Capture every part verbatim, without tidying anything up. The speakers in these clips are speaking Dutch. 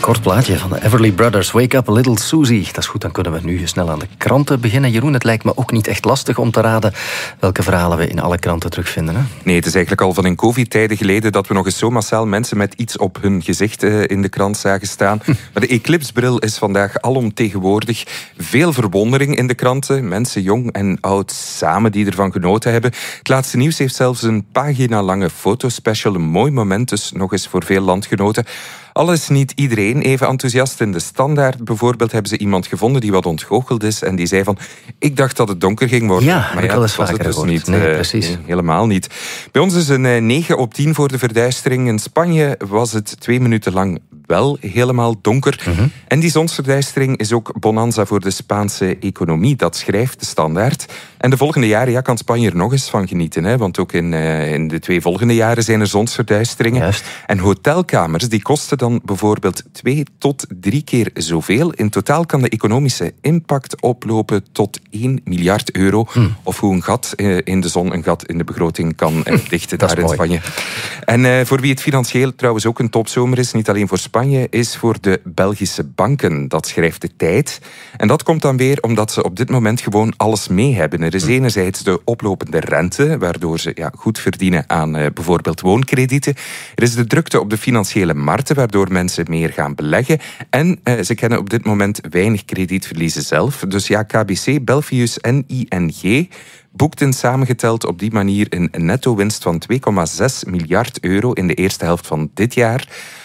Kort plaatje van de Everly Brothers. Wake up, little Susie. Dat is goed, dan kunnen we nu snel aan de kranten beginnen. Jeroen, het lijkt me ook niet echt lastig om te raden welke verhalen we in alle kranten terugvinden. Hè? Nee, het is eigenlijk al van in covid-tijden geleden dat we nog eens zo massaal mensen met iets op hun gezicht uh, in de krant zagen staan. Hm. Maar de Eclipse-bril is vandaag alomtegenwoordig. Veel verwondering in de kranten. Mensen, jong en oud, samen die ervan genoten hebben. Het laatste nieuws heeft zelfs een pagina-lange fotospecial. Een mooi moment dus nog eens voor veel landgenoten. Al is niet iedereen even enthousiast. In de Standaard bijvoorbeeld hebben ze iemand gevonden die wat ontgoocheld is en die zei van, ik dacht dat het donker ging worden. Ja, maar ja, dat was het dus gehoord. niet. Nee, uh, precies. Nee, helemaal niet. Bij ons is een uh, negen op tien voor de verduistering. In Spanje was het twee minuten lang wel helemaal donker. Mm-hmm. En die zonsverduistering is ook bonanza voor de Spaanse economie. Dat schrijft de Standaard. En de volgende jaren ja, kan Spanje er nog eens van genieten. Hè? Want ook in, uh, in de twee volgende jaren zijn er zonsverduisteringen. Juist. En hotelkamers die kosten dan bijvoorbeeld twee tot drie keer zoveel. In totaal kan de economische impact oplopen tot één miljard euro. Hmm. Of hoe een gat uh, in de zon een gat in de begroting kan uh, dichten daar in Spanje. En uh, voor wie het financieel trouwens ook een topzomer is, niet alleen voor Spanje, is voor de Belgische banken. Dat schrijft de Tijd. En dat komt dan weer omdat ze op dit moment gewoon alles mee hebben. Er is enerzijds de oplopende rente, waardoor ze ja, goed verdienen aan uh, bijvoorbeeld woonkredieten. Er is de drukte op de financiële markten, waardoor mensen meer gaan beleggen. En uh, ze kennen op dit moment weinig kredietverliezen zelf. Dus ja, K B C, Belfius en I N G boekten samengeteld op die manier een netto-winst van twee komma zes miljard euro in de eerste helft van dit jaar.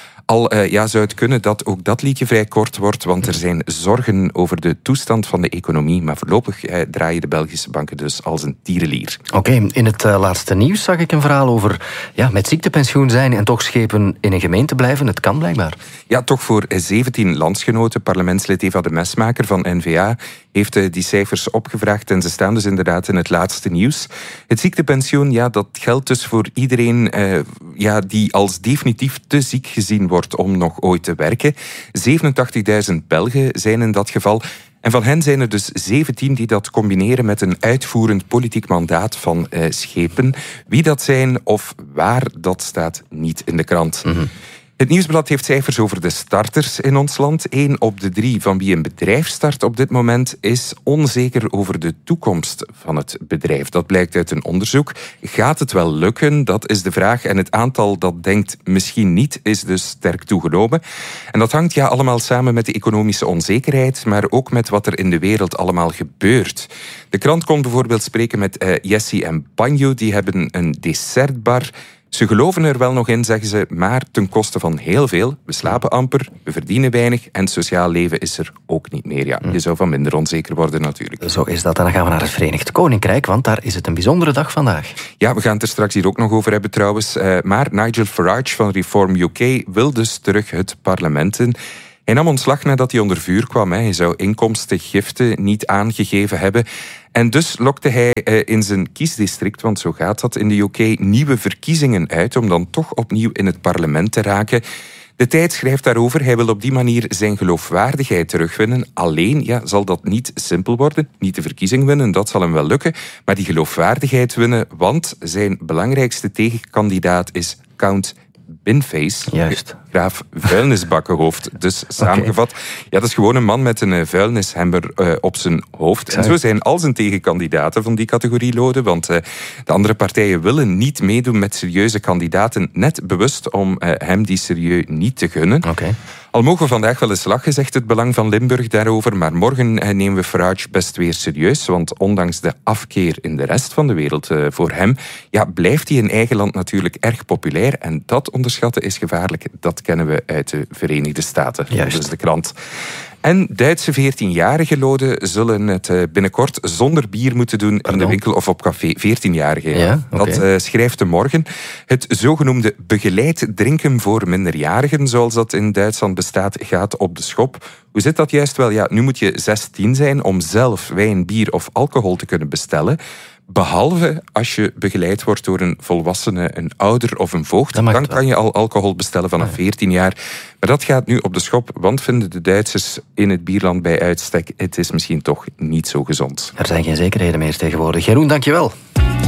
Al uh, ja, zou het kunnen dat ook dat liedje vrij kort wordt, want er zijn zorgen over de toestand van de economie. Maar voorlopig uh, draaien de Belgische banken dus als een tierenlier. Oké, okay, in het uh, laatste nieuws zag ik een verhaal over ja, met ziektepensioen zijn en toch schepen in een gemeente blijven. Het kan blijkbaar. Ja, toch voor zeventien landsgenoten. Parlementslid Eva de Mesmaker van N V A heeft uh, die cijfers opgevraagd en ze staan dus inderdaad in het laatste nieuws. Het ziektepensioen, ja, dat geldt dus voor iedereen uh, ja, die als definitief te ziek gezien wordt wordt om nog ooit te werken. zevenentachtigduizend Belgen zijn in dat geval. En van hen zijn er dus zeventien die dat combineren met een uitvoerend politiek mandaat van uh, schepen. Wie dat zijn of waar, dat staat niet in de krant. Mm-hmm. Het Nieuwsblad heeft cijfers over de starters in ons land. Eén op de drie van wie een bedrijf start op dit moment is onzeker over de toekomst van het bedrijf. Dat blijkt uit een onderzoek. Gaat het wel lukken? Dat is de vraag. En het aantal dat denkt misschien niet is dus sterk toegenomen. En dat hangt ja allemaal samen met de economische onzekerheid, maar ook met wat er in de wereld allemaal gebeurt. De krant kon bijvoorbeeld spreken met uh, Jessie en Banjo. Die hebben een dessertbar. Ze geloven er wel nog in, zeggen ze, maar ten koste van heel veel. We slapen amper, we verdienen weinig en sociaal leven is er ook niet meer. Ja, je zou van minder onzeker worden natuurlijk. Zo is dat. En dan gaan we naar het Verenigd Koninkrijk, want daar is het een bijzondere dag vandaag. Ja, we gaan het er straks hier ook nog over hebben trouwens. Uh, maar Nigel Farage van Reform U K wil dus terug het parlement in. Hij nam ontslag nadat hij onder vuur kwam. Hij zou inkomstengiften niet aangegeven hebben. En dus lokte hij in zijn kiesdistrict, want zo gaat dat in de U K, nieuwe verkiezingen uit om dan toch opnieuw in het parlement te raken. De Tijd schrijft daarover, hij wil op die manier zijn geloofwaardigheid terugwinnen. Alleen ja, zal dat niet simpel worden. Niet de verkiezing winnen, dat zal hem wel lukken. Maar die geloofwaardigheid winnen, want zijn belangrijkste tegenkandidaat is Count Binface. Juist. Graaf vuilnisbakkenhoofd. Dus samengevat, okay. Ja, dat is gewoon een man met een vuilnishemmer uh, op zijn hoofd. Sorry. En zo zijn al zijn tegenkandidaten van die categorie loden, want uh, de andere partijen willen niet meedoen met serieuze kandidaten, net bewust om uh, hem die serieus niet te gunnen. Okay. Al mogen we vandaag wel eens lachen, zegt het Belang van Limburg daarover, maar morgen uh, nemen we Farage best weer serieus, want ondanks de afkeer in de rest van de wereld uh, voor hem, ja, blijft hij in eigen land natuurlijk erg populair en dat onderschatten is gevaarlijk. Dat kennen we uit de Verenigde Staten. Juist. Dus de krant. En Duitse veertienjarige loden zullen het binnenkort zonder bier moeten doen Pardon? in de winkel of op café. veertienjarigen. Ja, okay. Dat uh, schrijft de Morgen. Het zogenoemde begeleid drinken voor minderjarigen, zoals dat in Duitsland bestaat, gaat op de schop. Hoe zit dat juist? Wel, ja, nu moet je zestien zijn om zelf wijn, bier of alcohol te kunnen bestellen. Behalve als je begeleid wordt door een volwassene, een ouder of een voogd. Dan kan je al alcohol bestellen vanaf ah, ja. veertien jaar. Maar dat gaat nu op de schop, want vinden de Duitsers in het bierland bij uitstek, het is misschien toch niet zo gezond. Er zijn geen zekerheden meer tegenwoordig. Jeroen, dankjewel.